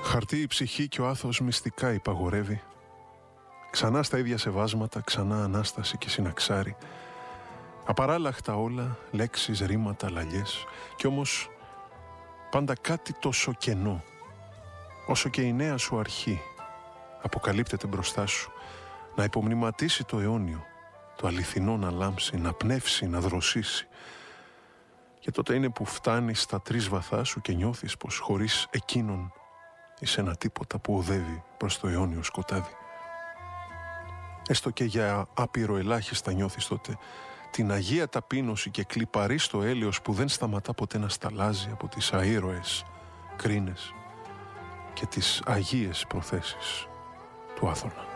Χαρτί η ψυχή και ο άθος μυστικά υπαγορεύει. Ξανά στα ίδια σεβάσματα, ξανά Ανάσταση και συναξάρι. Απαράλλαχτα όλα, λέξεις, ρήματα, λαλιές. Κι όμως πάντα κάτι τόσο κενό, όσο και η νέα σου αρχή αποκαλύπτεται μπροστά σου, να υπομνηματίσει το αιώνιο, το αληθινό να λάμψει, να πνεύσει, να δροσίσει. Και τότε είναι που φτάνεις στα 3 βαθά σου και νιώθεις πως χωρίς εκείνον είσαι ένα τίποτα που οδεύει προς το αιώνιο σκοτάδι. Έστω και για άπειρο ελάχιστα νιώθεις τότε την αγία ταπείνωση και κλιπαρεί στο έλεος που δεν σταματά ποτέ να σταλάζει από τις αήρωες κρίνες και τις αγίες προθέσεις του Άθωνα.